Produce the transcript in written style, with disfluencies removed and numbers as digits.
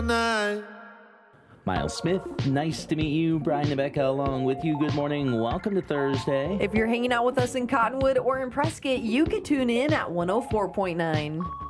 Miles Smith, nice to meet you. Brian Nebeka along with you. Good morning. Welcome to Thursday. If you're hanging out with us in Cottonwood or in Prescott, you can tune in at 104.9.